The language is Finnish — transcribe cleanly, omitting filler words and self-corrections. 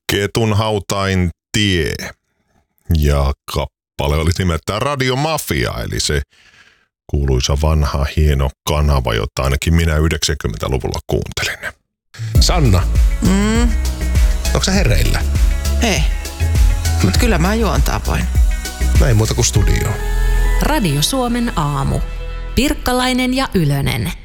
Ketun hautain tie. Ja kappale oli nimeltään Radio Mafia, eli se kuuluisa vanha hieno kanava, jota ainakin minä 90-luvulla kuuntelin. Sanna, onko sä hereillä? Ei, mutta kyllä mä juontaa voin. Näin muuta kuin studioon. Radio Suomen aamu. Pirkkalainen ja Ylönen.